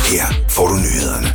Her får du nyhederne.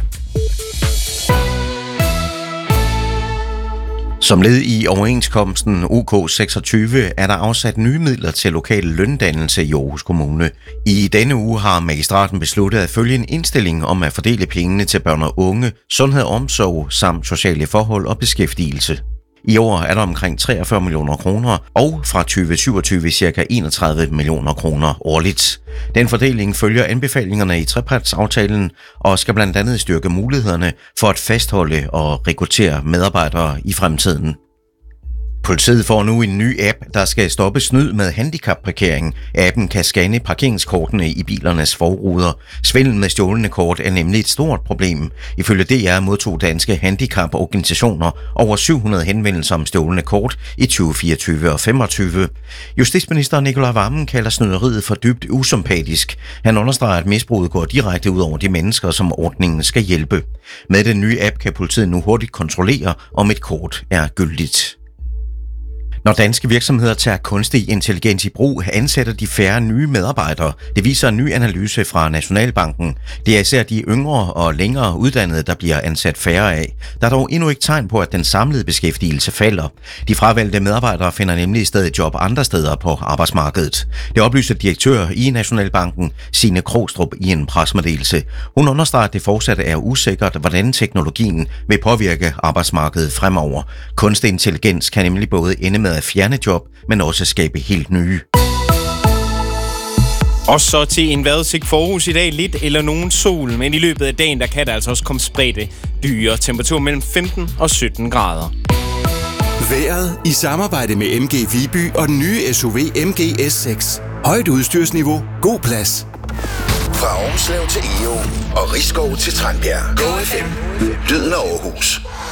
Som led i overenskomsten OK26 er der afsat nye midler til lokal løndannelse i Aarhus Kommune. I denne uge har magistraten besluttet at følge en indstilling om at fordele pengene til børn og unge, sundhed og omsorg samt sociale forhold og beskæftigelse. I år er der omkring 43 millioner kroner, og fra 2027 ca. 31 millioner kroner årligt. Den fordeling følger anbefalingerne i trepartsaftalen og skal blandt andet styrke mulighederne for at fastholde og rekruttere medarbejdere i fremtiden. Politiet får nu en ny app, der skal stoppe snyd med handicapparkering. Appen kan scanne parkeringskortene i bilernes forruder. Svindel med stjålne kort er nemlig et stort problem. Ifølge DR modtog danske handicaporganisationer over 700 henvendelser om stjålne kort i 2024 og 2025. Justitsminister Nicolai Wammen kalder snyderiet for dybt usympatisk. Han understreger, at misbruget går direkte ud over de mennesker, som ordningen skal hjælpe. Med den nye app kan politiet nu hurtigt kontrollere, om et kort er gyldigt. Når danske virksomheder tager kunstig intelligens i brug, ansætter de færre nye medarbejdere. Det viser en ny analyse fra Nationalbanken. Det er især de yngre og længere uddannede, der bliver ansat færre af. Der er dog endnu ikke tegn på, at den samlede beskæftigelse falder. De fravalgte medarbejdere finder nemlig i stedet job andre steder på arbejdsmarkedet. Det oplyser direktør i Nationalbanken, Signe Krogstrup, i en pressemeddelelse. Hun understreger, at det fortsat er usikkert, hvordan teknologien vil påvirke arbejdsmarkedet fremover. Kunstig intelligens kan nemlig både ende med at fjerne job, men også skabe helt nye. Og så til en vejrudsigt for Aarhus i dag. Lidt eller nogen sol, men i løbet af dagen, der kan der altså også komme spredte byer. Temperatur mellem 15 og 17 grader. Vejret i samarbejde med MG Viby og den nye SUV MG S6. Højt udstyrsniveau, god plads. Fra Aarhuslev til Egå og Risskov til Tranbjerg. Go FM. Lyden af Aarhus.